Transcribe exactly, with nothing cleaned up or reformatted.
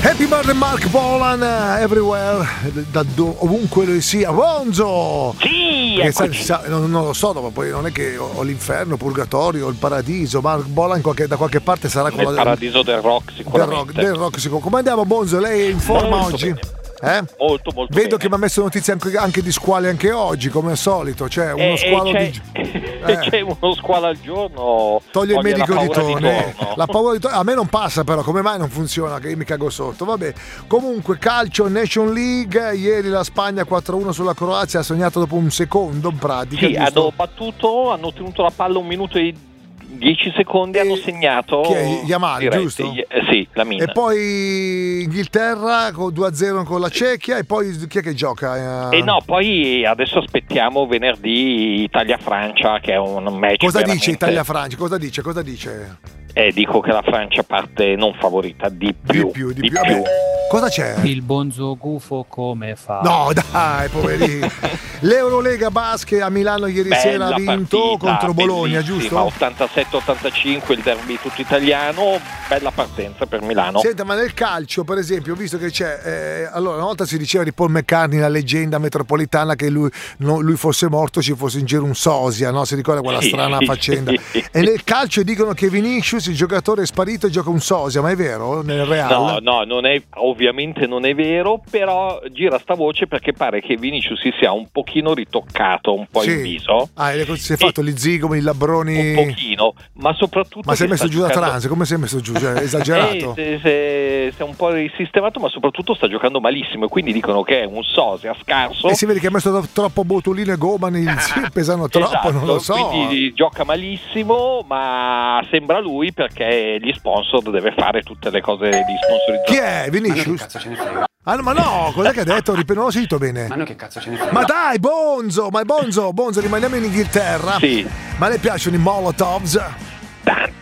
Happy birthday Mark Bolan, everywhere, da do, ovunque lui sia. Bonzo! Sì, perché sai, sa, non, non lo so, dopo poi non è che ho, ho l'inferno, purgatorio, il paradiso. Mark Bolan qualche, da qualche parte sarà con il la, paradiso del rock sicuramente. Del rock, del rock sicuro. Come andiamo, Bonzo? Lei è in forma Molto oggi? Bene. Eh? Molto molto Vedo bene. che mi ha messo notizie anche, anche di squali anche oggi, come al solito, cioè uno e, squalo e di eh. eh. c'è uno squalo al giorno, toglie il medico la di paura Tone. torno. La paura di Tone a me non passa, però come mai non funziona, che io mi cago sotto. Vabbè, comunque calcio Nation League, ieri la Spagna quattro a uno sulla Croazia, ha sognato dopo un secondo in pratica. Sì, giusto? hanno battuto, hanno tenuto la palla un minuto e dieci secondi, e hanno segnato. Chi è? Yamal, diretti. giusto? Eh, sì, la mina. E poi Inghilterra con due a zero con la Cechia, e poi chi è che gioca? E no, poi adesso aspettiamo venerdì Italia-Francia, che è un match. Cosa veramente... dice Italia-Francia? Cosa dice? Cosa dice? Eh, dico che la Francia parte non favorita, di più. Di più, di, di più. più. Vabbè, cosa c'è? Il Bonzo Gufo come fa? No, dai, poverino. L'Eurolega Basket a Milano ieri Bella sera ha vinto partita, contro Bologna, bellissima, giusto? ottantasette ottantacinque il derby tutto italiano, bella partenza per Milano. Senta, ma nel calcio, per esempio, visto che c'è, eh, allora una volta si diceva di Paul McCartney, la leggenda metropolitana, che lui, no, lui fosse morto, ci fosse in giro un sosia, no? Si ricorda quella Sì, strana sì, faccenda? sì. E nel calcio dicono che Vinicius, il giocatore, è sparito e gioca un sosia, ma è vero? Nel Real? No, no, non è, ovviamente non è vero, però gira sta voce perché pare che Vinicius si sia un pochino ritoccato un po' Sì. in viso. Ah, si è fatto gli zigomi, i labbroni. Un pochino, ma soprattutto. Ma si è che messo sta giù da giocando- trans? Come si è messo giù? Cioè, esagerato. Eh, si è- si è un po' risistemato, ma soprattutto sta giocando malissimo, e quindi dicono che è un sosia scarso. E si vede che ha messo troppo botulino e gomani, sì, pesano troppo, Esatto, non lo so. quindi gioca malissimo, ma sembra lui perché gli sponsor deve fare tutte le cose di sponsorizzazione. Chi è? Vinicius? Ah, no, ma no, cos'è che ha detto? Rip- Non l'ho sentito bene. Ma no, che cazzo ce ne frega? Ma dai, Bonzo, ma è Bonzo, Bonzo, rimaniamo in Inghilterra. Sì. Ma le piacciono i Molotovs? Tanto.